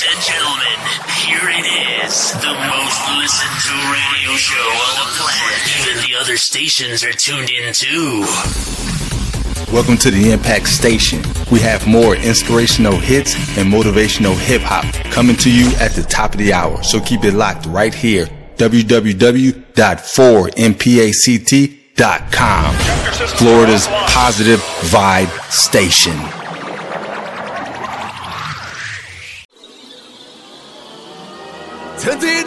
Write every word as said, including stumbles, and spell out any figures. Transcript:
and gentlemen, here it is, the most listened to radio show on the planet. Even the other stations are tuned in too. Welcome to the Impact Station. We have more inspirational hits and motivational hip-hop coming to you at the top of the hour. So keep it locked right here. w w w dot four m pact dot com. Florida's positive vibe station.